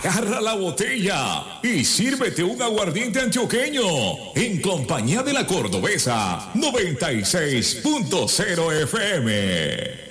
agarra la botella y sírvete un aguardiente antioqueño en compañía de la Cordobesa 96.0 FM.